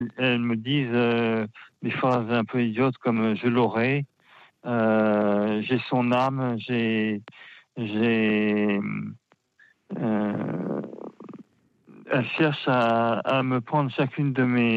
elles me disent des phrases un peu idiotes comme je l'aurai, j'ai son âme, euh, elle cherche à me prendre chacune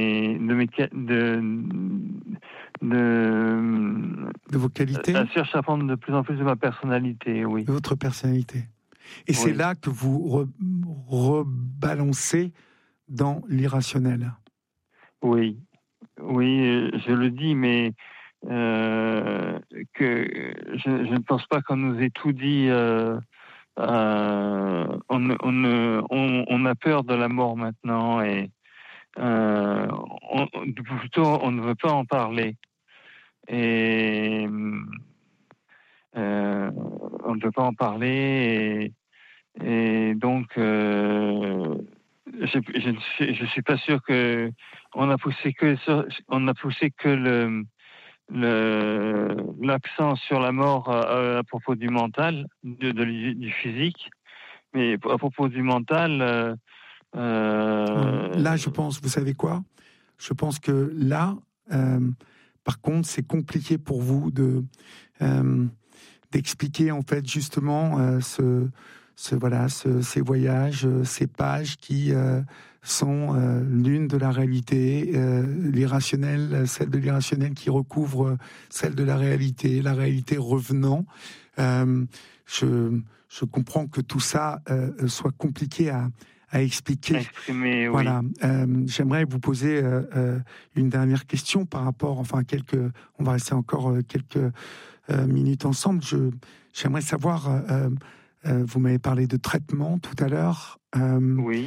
de vos qualités. Elle cherche à prendre de plus en plus de ma personnalité, oui. De votre personnalité. Et oui. C'est là que vous rebalancez dans l'irrationnel. Oui, je le dis, mais que je ne pense pas qu'on nous ait tout dit. On a peur de la mort maintenant et plutôt on ne veut pas en parler. Et on ne veut pas en parler et donc je suis pas sûr que on a poussé que l'accent sur la mort à propos du mental, du physique, mais à propos du mental. Là, je pense, vous savez quoi ? Je pense que là, par contre, c'est compliqué pour vous d'expliquer en fait justement ces voyages, ces pages qui sont l'une de la réalité, l'irrationnel, celle de l'irrationnel qui recouvre celle de la réalité revenant. Je comprends que tout ça soit compliqué à expliquer. Exprimer, voilà. Oui. J'aimerais vous poser une dernière question par rapport, on va rester encore quelques minutes ensemble. J'aimerais savoir, vous m'avez parlé de traitement tout à l'heure. Oui.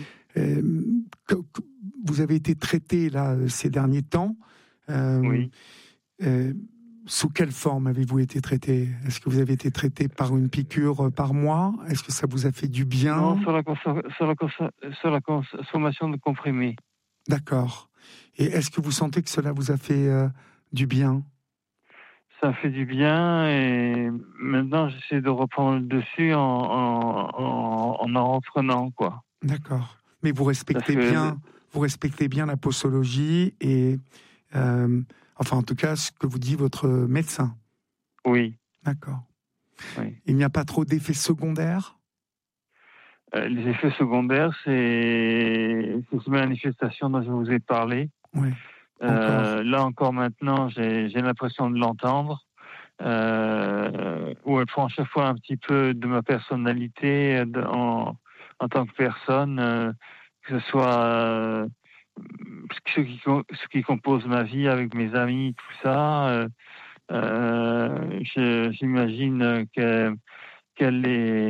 Vous avez été traité là ces derniers temps. Oui. Sous quelle forme avez-vous été traité ? Est-ce que vous avez été traité par une piqûre par mois ? Est-ce que ça vous a fait du bien ? Non, sur la consommation de comprimés. D'accord. Et est-ce que vous sentez que cela vous a fait du bien ? Ça fait du bien et maintenant j'essaie de reprendre le dessus en reprenant, quoi. D'accord. Mais vous respectez bien la posologie et en tout cas ce que vous dit votre médecin. Oui. D'accord. Oui. Il n'y a pas trop d'effets secondaires ? Les effets secondaires, c'est ces manifestations dont je vous ai parlé. Oui. Là encore maintenant, j'ai l'impression de l'entendre. Où elle prend chaque fois un petit peu de ma personnalité en tant que personne, que ce soit ce qui compose ma vie avec mes amis, tout ça. J'imagine qu'elle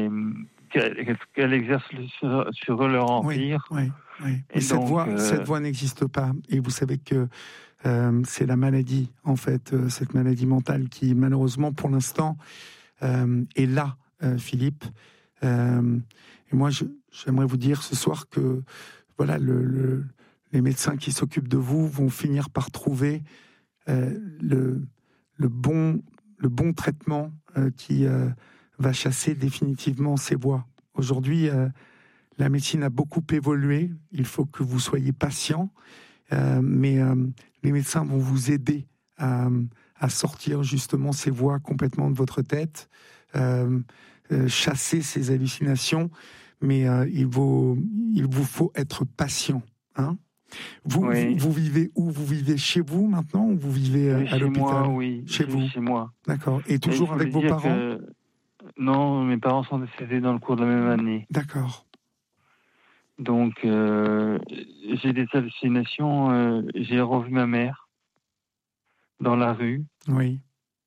exerce sur eux leur empire. Oui. Et cette donc, voix n'existe pas. Et vous savez que c'est la maladie, en fait, cette maladie mentale qui, malheureusement, pour l'instant, est là, Philippe. Et moi, j'aimerais vous dire ce soir que, voilà, les médecins qui s'occupent de vous vont finir par trouver le bon traitement qui va chasser définitivement ces voix. Aujourd'hui, la médecine a beaucoup évolué. Il faut que vous soyez patient, mais les médecins vont vous aider à sortir justement ces voix complètement de votre tête, chasser ces hallucinations. Mais il vous faut être patient. Hein ? Vous vivez où ? Vous vivez chez vous maintenant ou vous vivez à l'hôpital ? Moi, oui. Chez vous. Chez moi. D'accord. Et toujours avec vos parents ? Non, mes parents sont décédés dans le cours de la même année. D'accord. Donc, j'ai des hallucinations. J'ai revu ma mère dans la rue. Oui.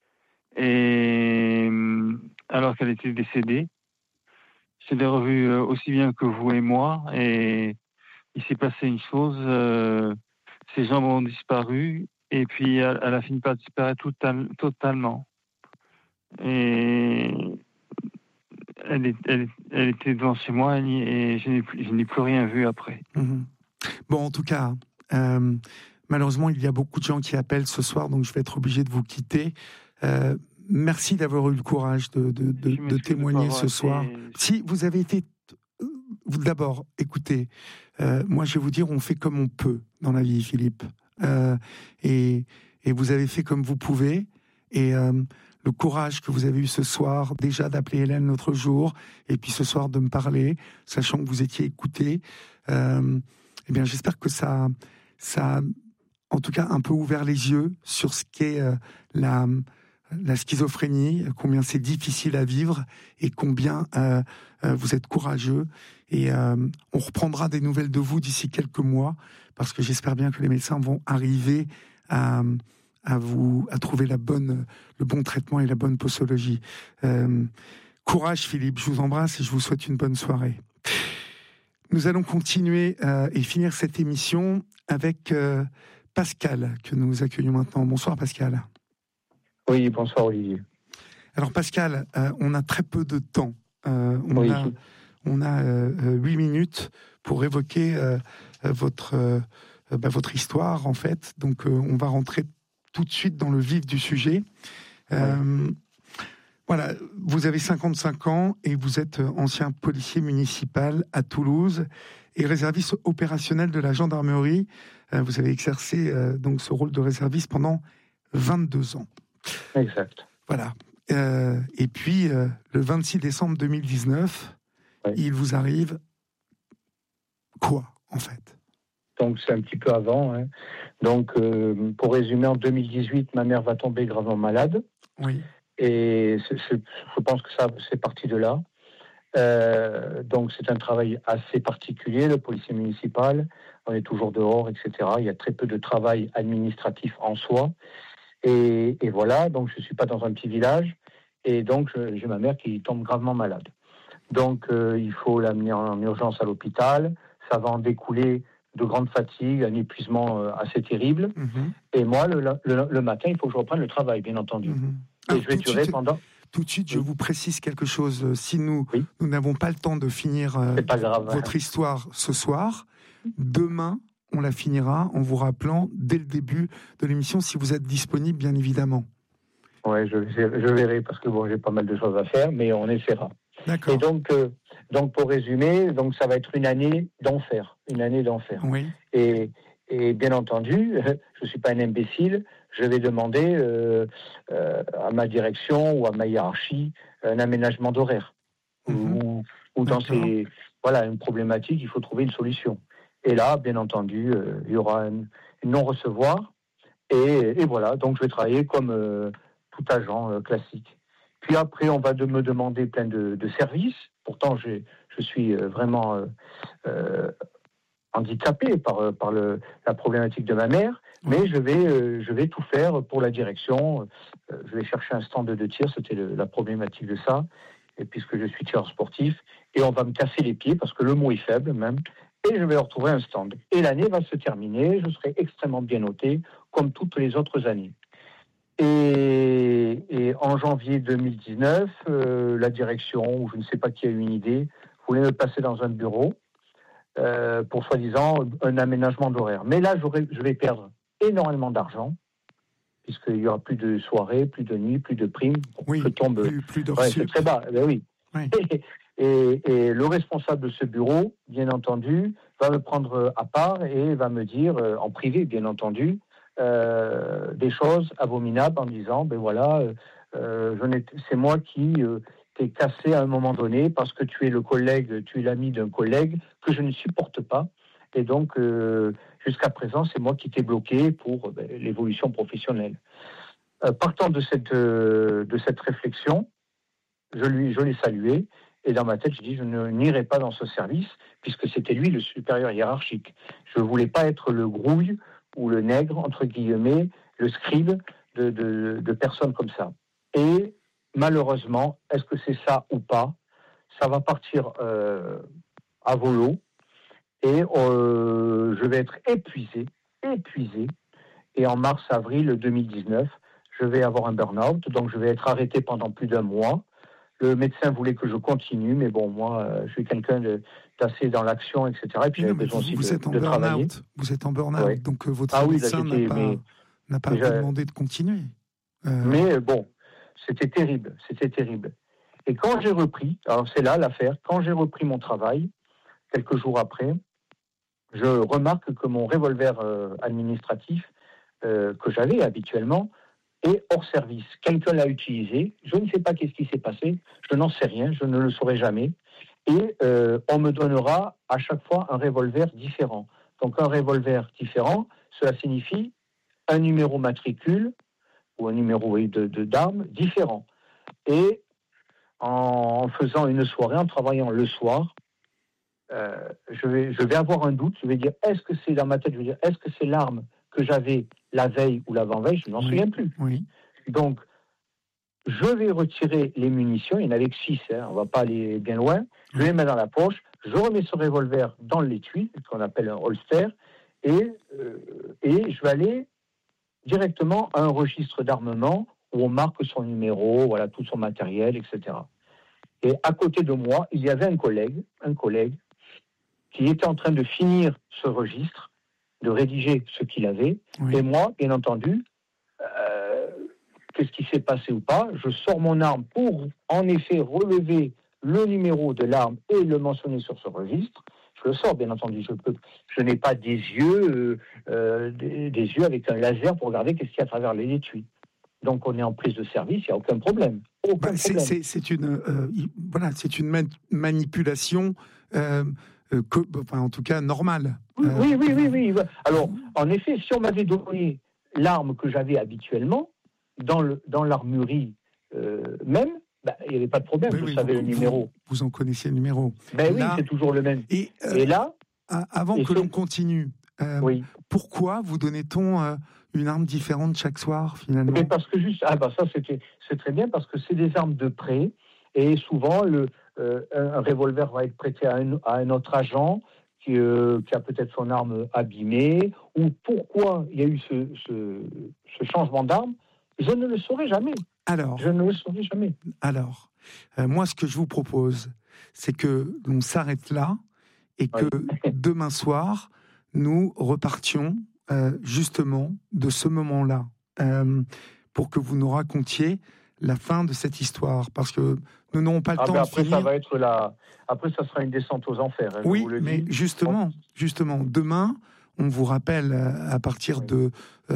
Et alors qu'elle était décédée, je l'ai revue aussi bien que vous et moi. Et il s'est passé une chose. Ses jambes ont disparu. Et puis, elle a fini par disparaître totalement. Et elle était devant chez moi et je n'ai plus rien vu après. Mmh. Bon, en tout cas, malheureusement, il y a beaucoup de gens qui appellent ce soir, donc je vais être obligé de vous quitter. Merci d'avoir eu le courage de témoigner ce soir. Si vous avez été... D'abord, écoutez, moi je vais vous dire, on fait comme on peut dans la vie, Philippe. et vous avez fait comme vous pouvez. Et le courage que vous avez eu ce soir, déjà d'appeler Hélène l'autre jour, et puis ce soir de me parler, sachant que vous étiez écouté, eh bien, j'espère que ça a, en tout cas, un peu ouvert les yeux sur ce qu'est la schizophrénie, combien c'est difficile à vivre, et combien vous êtes courageux. Et on reprendra des nouvelles de vous d'ici quelques mois, parce que j'espère bien que les médecins vont arriver à trouver le bon traitement et la bonne posologie. Courage Philippe, je vous embrasse et je vous souhaite une bonne soirée. Nous allons continuer et finir cette émission avec Pascal, que nous accueillons maintenant. Bonsoir Pascal. Oui, bonsoir Olivier. Alors Pascal, on a très peu de temps. On a 8 minutes pour évoquer votre histoire en fait. Donc on va rentrer tout de suite dans le vif du sujet. Voilà, vous avez 55 ans et vous êtes ancien policier municipal à Toulouse et réserviste opérationnel de la gendarmerie. Vous avez exercé donc ce rôle de réserviste pendant 22 ans. Exact. Voilà. Et puis, le 26 décembre 2019, il vous arrive quoi, en fait ? Donc, c'est un petit peu avant. Hein. Donc, pour résumer, en 2018, ma mère va tomber gravement malade. Oui. Et je pense que ça, c'est parti de là. Donc, c'est un travail assez particulier, le policier municipal. On est toujours dehors, etc. Il y a très peu de travail administratif en soi. Et voilà, donc je ne suis pas dans un petit village. Et donc, j'ai ma mère qui tombe gravement malade. Donc, il faut l'amener en urgence à l'hôpital. Ça va en découler de grandes fatigues, un épuisement assez terrible. Mm-hmm. Et moi, le matin, il faut que je reprenne le travail, bien entendu. Mm-hmm. Et je vais durer pendant... Tout de suite, je vous précise quelque chose. Si nous n'avons pas le temps de finir votre histoire ce soir, demain, on la finira en vous rappelant dès le début de l'émission, si vous êtes disponible, bien évidemment. Oui, je verrai, parce que bon, j'ai pas mal de choses à faire, mais on essaiera. D'accord. Et donc pour résumer, donc ça va être une année d'enfer. Oui. Et bien entendu, je ne suis pas un imbécile, je vais demander à ma direction ou à ma hiérarchie un aménagement d'horaire. Ou dans une problématique, il faut trouver une solution. Et là, bien entendu, il y aura une non-recevoir. Et voilà, donc je vais travailler comme tout agent classique. Puis après, on va me demander plein de services. Pourtant, je suis vraiment handicapé par la problématique de ma mère, mais je vais tout faire pour la direction. Je vais chercher un stand de tir, c'était la problématique de ça, et puisque je suis tireur sportif, et on va me casser les pieds, parce que le mot est faible même, et je vais retrouver un stand. Et l'année va se terminer, je serai extrêmement bien noté, comme toutes les autres années. Et en janvier 2019, la direction, ou je ne sais pas qui a eu une idée, voulait me passer dans un bureau pour soi-disant un aménagement d'horaire. Mais là, je vais perdre énormément d'argent, puisqu'il n'y aura plus de soirées, plus de nuits, plus de primes. Oui, plus d'heures sup. C'est très bas, ben oui. Et le responsable de ce bureau, bien entendu, va me prendre à part et va me dire, en privé, bien entendu, des choses abominables en disant, ben voilà, c'est moi qui t'ai cassé à un moment donné parce que tu es l'ami d'un collègue que je ne supporte pas. Et donc, jusqu'à présent, c'est moi qui t'ai bloqué pour l'évolution professionnelle. Partant de cette réflexion, je l'ai salué. Et dans ma tête, je dis, je n'irai pas dans ce service, puisque c'était lui le supérieur hiérarchique. Je ne voulais pas être le grouille ou le nègre, entre guillemets, le scribe de personnes comme ça. Et malheureusement, est-ce que c'est ça ou pas ? Ça va partir à volo, et je vais être épuisé. Et en mars-avril 2019, je vais avoir un burn-out, donc je vais être arrêté pendant plus d'1 mois. Le médecin voulait que je continue, mais bon, moi, je suis quelqu'un d'assez dans l'action, etc. Et puis j'avais besoin aussi de travailler. Vous êtes en burn-out, donc votre médecin n'a pas demandé de continuer. Mais bon, c'était terrible. Et quand j'ai repris, alors c'est là l'affaire, quand j'ai repris mon travail, quelques jours après, je remarque que mon revolver administratif que j'avais habituellement est hors service. Quelqu'un l'a utilisé, je ne sais pas qu'est-ce qui s'est passé, je n'en sais rien, je ne le saurai jamais, et on me donnera à chaque fois un revolver différent. Donc un revolver différent, cela signifie un numéro matricule ou un numéro d'arme différent. Et en faisant une soirée, en travaillant le soir, je vais avoir un doute, je vais dire, est-ce que c'est dans ma tête, je vais dire, est-ce que c'est l'arme que j'avais la veille ou l'avant-veille, je ne m'en souviens plus. Oui. Donc, je vais retirer les munitions, il n'y en avait que 6, on ne va pas aller bien loin, je les mets dans la poche, je remets ce revolver dans l'étui, ce qu'on appelle un holster, et je vais aller directement à un registre d'armement où on marque son numéro, voilà, tout son matériel, etc. Et à côté de moi, il y avait un collègue qui était en train de finir ce registre, de rédiger ce qu'il avait. Oui. Et moi, bien entendu, qu'est-ce qui s'est passé ou pas, je sors mon arme pour, en effet, relever le numéro de l'arme et le mentionner sur ce registre. Je le sors, bien entendu. Je n'ai pas des yeux avec un laser pour regarder qu'est-ce qu'il y a à travers les étuis. Donc, on est en prise de service, il n'y a aucun problème. C'est une manipulation, en tout cas, normale. Oui. Alors, en effet, si on m'avait donné l'arme que j'avais habituellement, dans l'armurerie même, il n'y avait pas de problème, je savais le numéro. Vous en connaissiez le numéro. Oui, c'est toujours le même. Et là... Avant que l'on continue, pourquoi vous donnait-on une arme différente chaque soir, finalement? Mais parce que c'est très bien, parce que c'est des armes de prêt, et souvent, un revolver va être prêté à un autre agent qui a peut-être son arme abîmée, ou pourquoi il y a eu ce changement d'arme, je ne le saurai jamais. Alors, moi, ce que je vous propose, c'est que l'on s'arrête là et que demain soir, nous repartions justement de ce moment-là pour que vous nous racontiez la fin de cette histoire, parce que nous n'aurons pas le temps de finir. Après, ça sera une descente aux enfers. Oui, mais justement, demain, on vous rappelle à partir de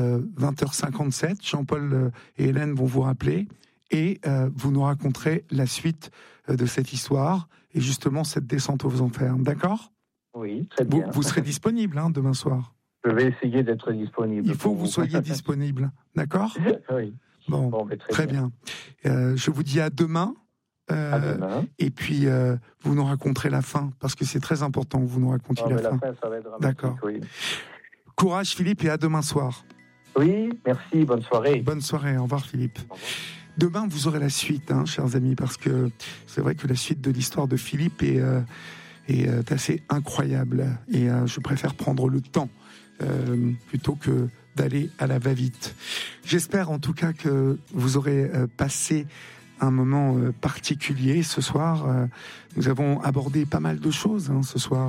20h57, Jean-Paul et Hélène vont vous rappeler, et vous nous raconterez la suite de cette histoire, et justement cette descente aux enfers. D'accord ? Oui, très bien. Vous serez disponible demain soir ? Je vais essayer d'être disponible. Il faut que vous soyez disponible, d'accord ? Oui. Bon, très bien. Je vous dis à demain. À demain. Et puis, vous nous raconterez la fin, parce que c'est très important que vous nous racontiez la fin. La fin, ça va être dramatique. D'accord. Oui. Courage, Philippe, et à demain soir. Oui, merci, bonne soirée. Bonne soirée, au revoir, Philippe. Au revoir. Demain, vous aurez la suite, chers amis, parce que c'est vrai que la suite de l'histoire de Philippe est assez incroyable. Et je préfère prendre le temps plutôt que d'aller à la va-vite. J'espère en tout cas que vous aurez passé un moment particulier ce soir. Nous avons abordé pas mal de choses ce soir.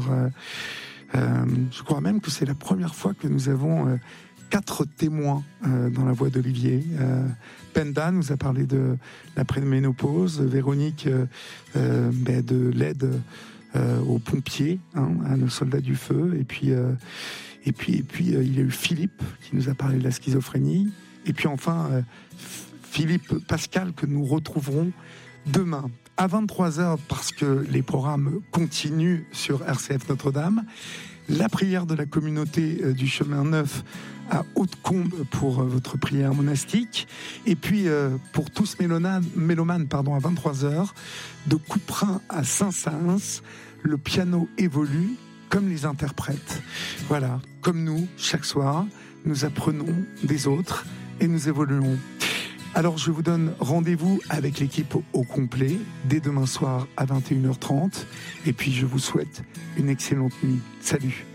Je crois même que c'est la première fois que nous avons 4 témoins dans la voix d'Olivier. Penda nous a parlé de la préménopause, Véronique de l'aide aux pompiers, à nos soldats du feu, et puis il y a eu Philippe qui nous a parlé de la schizophrénie, et puis enfin Philippe Pascal que nous retrouverons demain à 23h, parce que les programmes continuent sur RCF Notre-Dame. La prière de la communauté du Chemin Neuf à Haute-Combe pour votre prière monastique. Et puis, pour tous mélomanes, à 23h, de Couperin à Saint-Saëns, le piano évolue comme les interprètes. Voilà, comme nous, chaque soir, nous apprenons des autres et nous évoluons. Alors, je vous donne rendez-vous avec l'équipe au complet dès demain soir à 21h30. Et puis, je vous souhaite une excellente nuit. Salut.